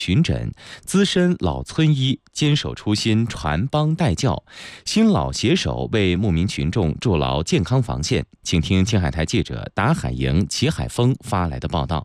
巡诊，资深老村医坚守初心，传帮带教，新老携手为牧民群众筑牢健康防线。请听青海台记者达海营、齐海峰发来的报道。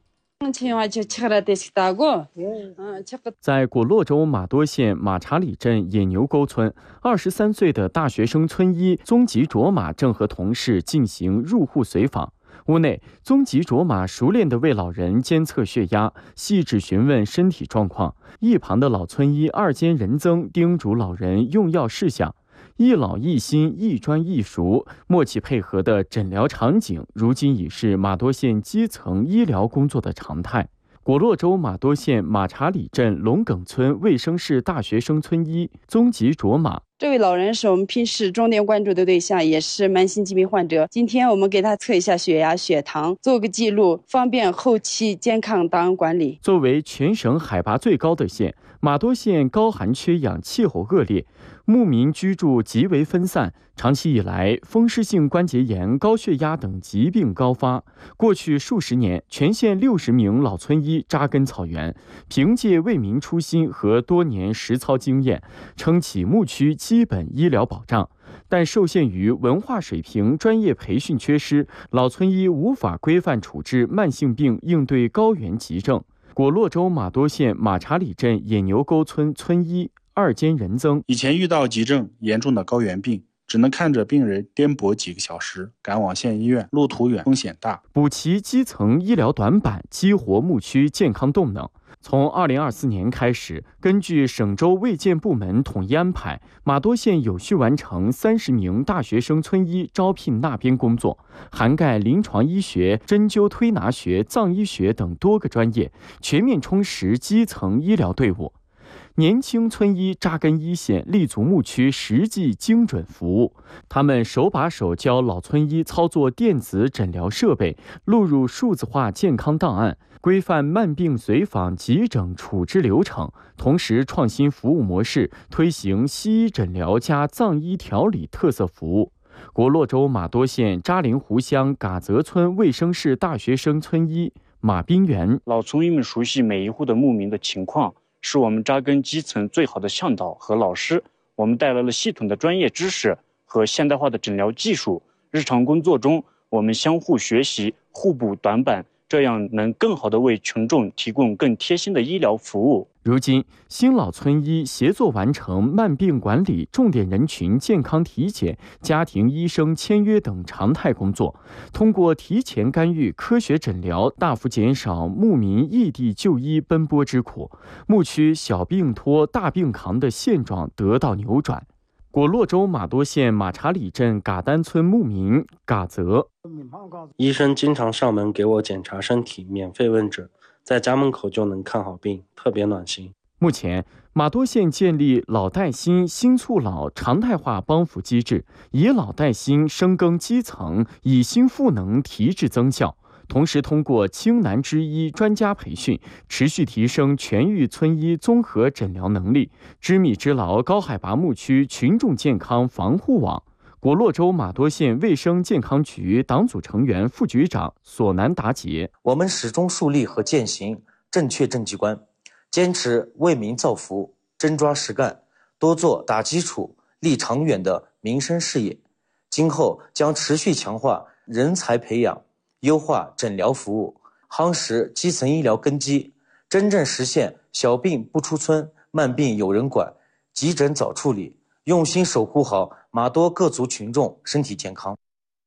在果洛州玛多县马查里镇野牛沟村，23岁的大学生村医宗吉卓玛正和同事进行入户随访。屋内，宗吉卓玛熟练地为老人监测血压，细致询问身体状况。一旁的老村医二间仁增叮嘱老人用药事项。一老一新，一专一熟，默契配合的诊疗场景，如今已是玛多县基层医疗工作的常态。果洛州玛多县马查里镇龙耿村卫生室大学生村医宗吉卓玛， 这位老人是我们平时重点关注的对象，也是慢性疾病患者。今天我们给他测一下血压、血糖，做个记录，方便后期健康档案管理。 作为全省海拔最高的县，玛多县高寒缺氧，气候恶劣，牧民居住极为分散，长期以来风湿性关节炎、高血压等疾病高发。过去数十年，全县60名老村医扎根草原，凭借为民初心和多年实操经验，撑起牧区基本医疗保障。但受限于文化水平、专业培训缺失，老村医无法规范处置慢性病，应对高原急症。果洛州玛多县马查里镇野牛沟村村医二间仁增， 以前遇到急症严重的高原病，只能看着病人颠簸几个小时，赶往县医院，路途远，风险大， 补齐基层医疗短板，激活牧区健康动能。从2024年开始，根据省州卫健部门统一安排，玛多县有序完成30名大学生村医招聘纳编工作，涵盖临床医学、针灸推拿学、藏医学等多个专业，全面充实基层医疗队伍。年轻村医扎根一线，立足牧区，实际精准服务。他们手把手教老村医操作电子诊疗设备，录入数字化健康档案，规范慢病随访、急诊处置流程，同时创新服务模式，推行西医诊疗加藏医调理特色服务。果洛州玛多县扎林湖乡嘎泽村卫生室大学生村医马冰元， 老村医们熟悉每一户的牧民的情况，是我们扎根基层最好的向导和老师。我们带来了系统的专业知识和现代化的诊疗技术，日常工作中我们相互学习，互补短板，这样能更好地为群众提供更贴心的医疗服务。 如今，新老村医协作完成慢病管理、重点人群健康体检、家庭医生签约等常态工作，通过提前干预、科学诊疗，大幅减少牧民异地就医奔波之苦，牧区小病拖、大病扛的现状得到扭转。果洛州玛多县马查里镇嘎丹村牧民嘎泽， 医生经常上门给我检查身体，免费问诊，在家门口就能看好病，特别暖心。 目前，玛多县建立老带新、新促老常态化帮扶机制，以老带新深耕基层，以新赋能提质增效。同时，通过青南之医专家培训，持续提升全域村医综合诊疗能力，织密织牢高海拔牧区群众健康防护网。果洛州玛多县卫生健康局党组成员、副局长索南达杰： 我们始终树立和践行正确政绩观，坚持为民造福，真抓实干，多做打基础、立长远的民生事业。今后将持续强化人才培养，优化诊疗服务，夯实基层医疗根基，真正实现小病不出村、慢病有人管、急诊早处理，用心守护好玛多各族群众身体健康。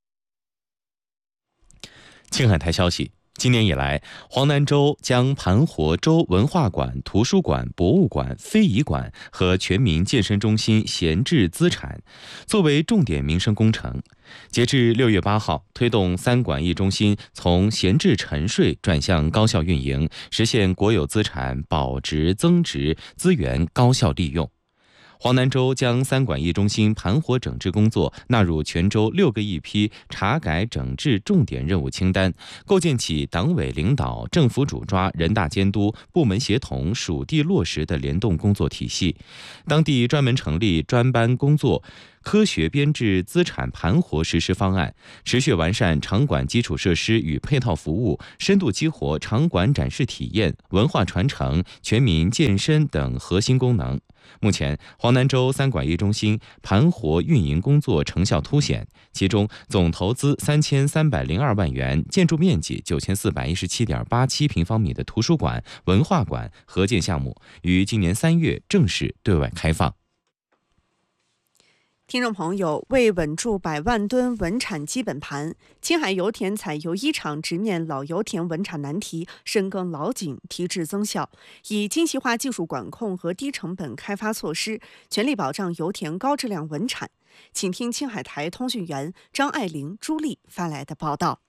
青海台消息，今年以来，黄南州将盘活州文化馆、图书馆、博物馆、非遗馆和全民健身中心闲置资产，作为重点民生工程。截至6月8号，推动3馆1中心从闲置沉睡转向高效运营，实现国有资产保值增值，资源高效利用。 黄南州将3管1中心盘活整治工作纳入全州6个一批查改整治重点任务清单，构建起党委领导、政府主抓、人大监督、部门协同、属地落实的联动工作体系。当地专门成立专班工作，科学编制资产盘活实施方案，持续完善场馆基础设施与配套服务，深度激活场馆展示体验、文化传承、全民健身等核心功能。目前，黄南州3管1中心盘活运营工作成效凸显，其中总投资3302万元、建筑面积9417.87平方米的图书馆、文化馆合建项目，于今年3月正式对外开放。 听众朋友，为稳住100万吨稳产基本盘，青海油田采油一厂直面老油田稳产难题，深耕老井，提质增效，以精细化技术管控和低成本开发措施，全力保障油田高质量稳产。请听青海台通讯员张爱玲、朱丽发来的报道。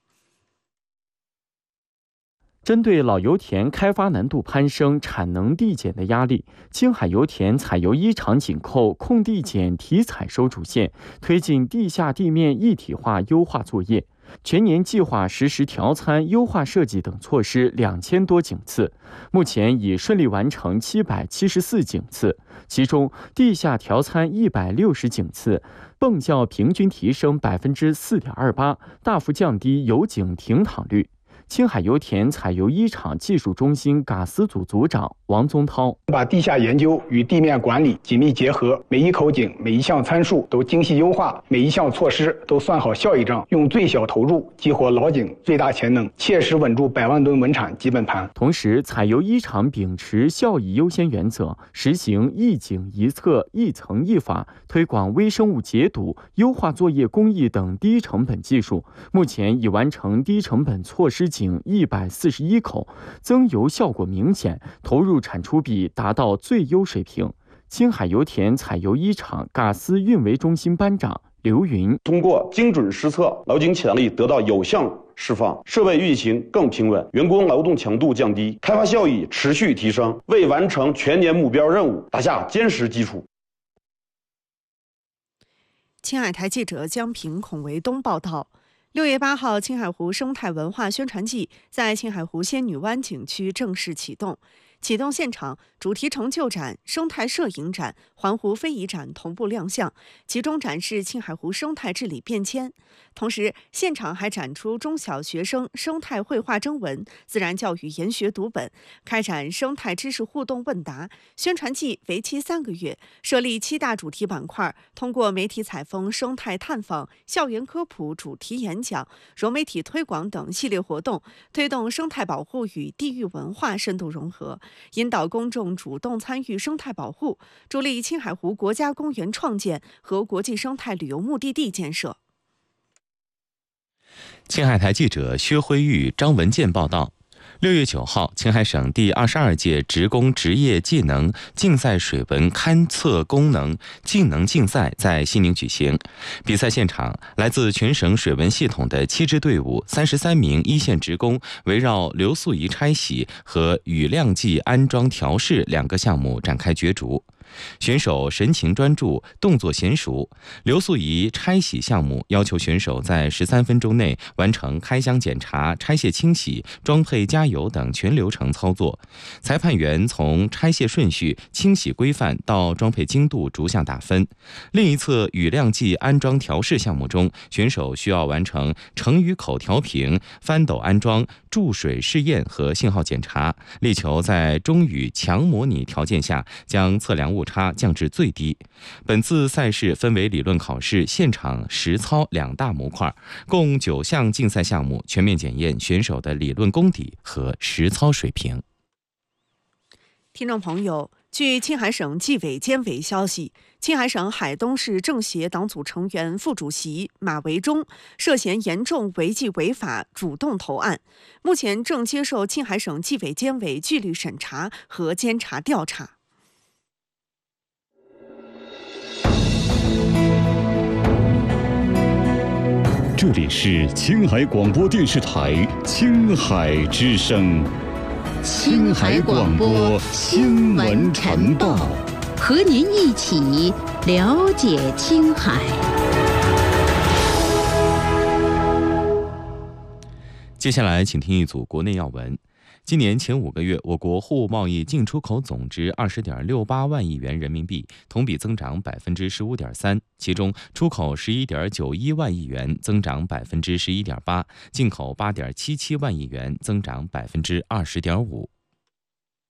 针对老油田开发难度攀升、产能递减的压力，青海油田采油一厂紧扣控地减提采收主线，推进地下地面一体化优化作业，全年计划实施调参、优化设计等措施2000多井次，目前已顺利完成774井次，其中地下调参160井次，泵效平均提升4.28%，大幅降低油井停躺率。青海油田采油一厂技术中心嘎斯组组长王宗涛把地下研究与地面管理紧密结合，每一口井、每一项参数都精细优化，每一项措施都算好效益账，用最小投入激活老井最大潜能，切实稳住100万吨稳产基本盘。 同时，采油一厂秉持效益优先原则，实行一井一测、一层一法，推广微生物解堵、优化作业工艺等低成本技术，目前已完成低成本措施井141口，增油效果明显，投入产出比达到最优水平。青海油田采油一厂嘎斯运维中心班长刘云通过精准施测，老井潜力得到有效释放，设备运行更平稳，员工劳动强度降低，开发效益持续提升，为完成全年目标任务打下坚实基础。 青海台记者江平、孔维东报道。6月8号，青海湖生态文化宣传季在青海湖仙女湾景区正式启动。启动现场，主题成就展、生态摄影展、环湖非遗展同步亮相，集中展示青海湖生态治理变迁。同时，现场还展出中小学生生态绘画征文、自然教育研学读本，开展生态知识互动问答。宣传季为期3个月，设立7大主题板块，通过媒体采风、生态探访、校园科普、主题演讲、融媒体推广等系列活动，推动生态保护与地域文化深度融合，引导公众主动参与生态保护，助力青海湖国家公园创建和国际生态旅游目的地建设。 青海台记者薛辉玉、张文健报道。6月9号，青海省第22届职工职业技能竞赛水文勘测功能技能竞赛在西宁举行。比赛现场，来自全省水文系统的7支队伍，33名一线职工围绕流速仪拆洗和雨量计安装调试2个项目展开角逐。选手神情专注，动作娴熟。流速仪拆洗项目要求选手在13分钟内完成开箱检查、拆卸清洗、装配加油等全流程操作。裁判员从拆卸顺序、清洗规范到装配精度逐项打分。另一侧雨量计安装调试项目中，选手需要完成成雨口调平、翻斗安装、注水试验和信号检查，力求在中雨强模拟条件下将测量误差降至最低。本次赛事分为理论考试、现场实操2大模块，共9项竞赛项目，全面检验选手的理论功底和实操水平。 听众朋友，据青海省纪委监委消息，青海省海东市政协党组成员、副主席马维忠涉嫌严重违纪违法，主动投案，目前正接受青海省纪委监委纪律审查和监察调查。 这里是青海广播电视台青海之声，青海广播新闻晨报。 和您一起了解青海。 接下来，请听一组国内要闻。今年前5个月，我国货物贸易进出口总值20.68万亿元人民币，同比增长15.3%。其中，出口11.91万亿元，增长11.8%；进口8.77万亿元，增长20.5%。